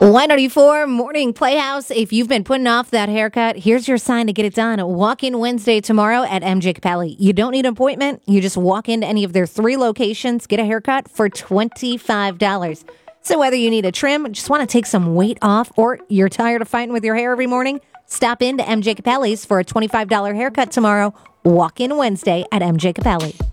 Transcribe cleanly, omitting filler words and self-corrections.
194 Morning Playhouse. If you've been putting off that haircut, here's your sign to get it done. Walk-in Wednesday tomorrow at MJ Capelli. You don't need an appointment. You just walk into any of their 3 locations, get a haircut for $25. So whether you need a trim, just want to take some weight off, or you're tired of fighting with your hair every morning, stop into MJ Capelli's for a $25 haircut tomorrow. Walk-in Wednesday at MJ Capelli.